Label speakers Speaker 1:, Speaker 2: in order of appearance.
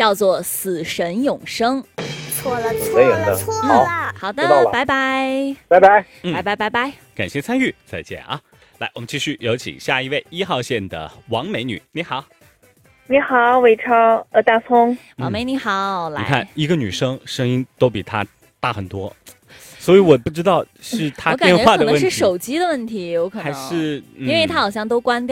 Speaker 1: 叫做死神永生。
Speaker 2: 错了，
Speaker 1: 好的，拜拜，
Speaker 3: 拜拜，
Speaker 1: 拜拜。
Speaker 4: 感谢参与，再见啊！来，我们继续有请下一位1号线的王美女，你好。
Speaker 5: 你好，伟超，大葱。
Speaker 1: 王美你好，来。
Speaker 4: 你看，一个女生声音都比她大很多，所以我不知道是她电话的问题，
Speaker 1: 我感觉可能是手机的问题，有可能
Speaker 4: 还是
Speaker 1: 因为她好像都关掉。